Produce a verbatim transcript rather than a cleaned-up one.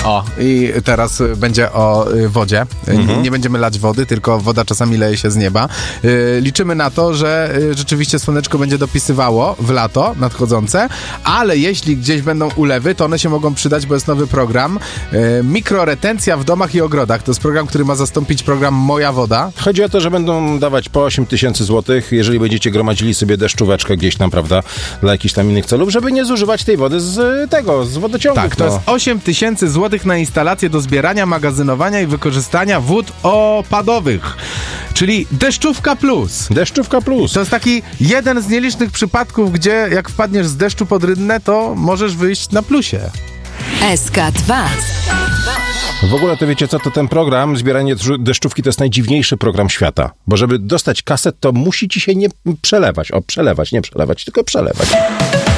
O, i teraz będzie o wodzie. Mhm. Nie będziemy lać wody, tylko woda czasami leje się z nieba. Liczymy na to, że rzeczywiście słoneczko będzie dopisywało w lato nadchodzące, ale jeśli gdzieś będą ulewy, to one się mogą przydać, bo jest nowy program Mikroretencja w domach i ogrodach. To jest program, który ma zastąpić program Moja Woda. Chodzi o to, że będą dawać po osiem tysięcy złotych, jeżeli będziecie gromadzili sobie deszczóweczkę gdzieś tam, prawda, dla jakichś tam innych celów, żeby nie zużywać tej wody z tego, z wodociągów. Tak, to no. jest osiem tysięcy złotych na instalację do zbierania, magazynowania i wykorzystania wód opadowych. Czyli deszczówka plus. Deszczówka plus. To jest taki jeden z nielicznych przypadków, gdzie jak wpadniesz z deszczu pod rynnę, to możesz wyjść na plusie. S K dwa. W ogóle to wiecie co, to ten program, zbieranie deszczówki, to jest najdziwniejszy program świata. Bo żeby dostać kaset, to musi ci się nie przelewać. O, przelewać, nie przelewać, tylko przelewać.